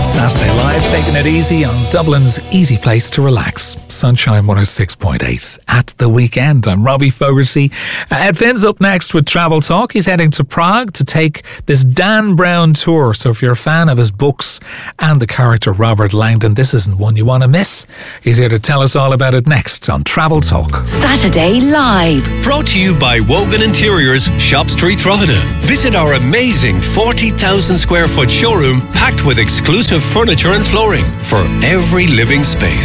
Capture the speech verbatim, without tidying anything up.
Saturday Live, taking it easy on Dublin's easy place to relax. Sunshine one oh six point eight at the weekend. I'm Robbie Fogarty. Uh, Ed Finn's up next with Travel Talk. He's heading to Prague to take this Dan Brown tour. So if you're a fan of his books and the character Robert Langdon, this isn't one you want to miss. He's here to tell us all about it next on Travel Talk. Saturday Live. Brought to you by Wogan Interiors, Shop Street, Drogheda. Visit our amazing forty thousand square foot showroom packed with exclusive furniture and flooring for every living space.